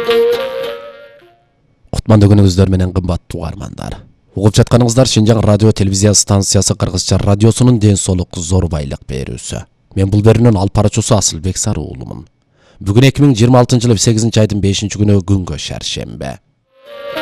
Кутмандуу күнүңүздөр менен кымбаттуу угармандар. Угуп жатканыңыздар Шинжаң радио телевизия станциясы Кыргызча радиосунун ден соолук зор байлык берүүсү. Мен бул берүүнүн алып баруучусу Асылбек Сарыуулумун. Бүгүн 2026 жылы 8 айдын 5 күнү күнгө шаршембе.